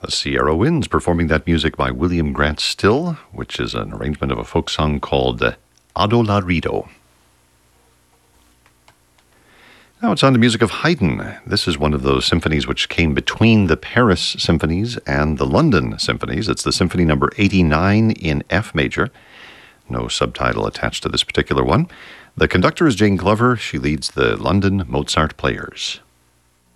The Sierra Winds performing that music by William Grant Still, which is an arrangement of a folk song called Adolarido. Now it's on the music of Haydn. This is one of those symphonies which came between the Paris symphonies and the London symphonies. It's the Symphony number 89 in F major. No subtitle attached to this particular one. The conductor is Jane Glover. She leads the London Mozart Players.